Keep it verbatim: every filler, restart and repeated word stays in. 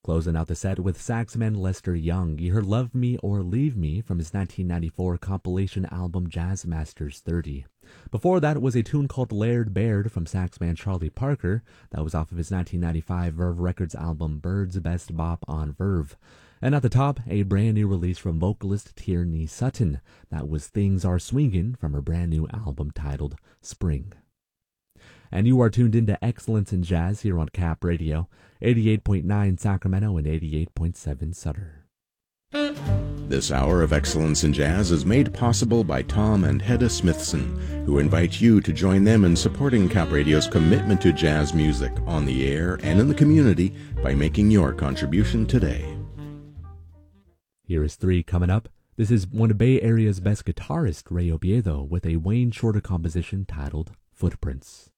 Closing out the set with saxman Lester Young, you heard Love Me or Leave Me from his nineteen ninety-four compilation album Jazz Masters thirty. Before that was a tune called Laird Baird from saxman Charlie Parker. That was off of his nineteen ninety-five Verve Records album Bird's Best Bop on Verve. And at the top, a brand new release from vocalist Tierney Sutton. That was Things Are Swingin' from her brand new album titled Spring. And you are tuned into Excellence in Jazz here on Cap Radio, eighty-eight point nine Sacramento and eighty-eight point seven Sutter. This hour of Excellence in Jazz is made possible by Tom and Hedda Smithson, who invite you to join them in supporting Cap Radio's commitment to jazz music on the air and in the community by making your contribution today. Here is three coming up. This is one of Bay Area's best guitarists, Ray Oviedo, with a Wayne Shorter composition titled Footprints.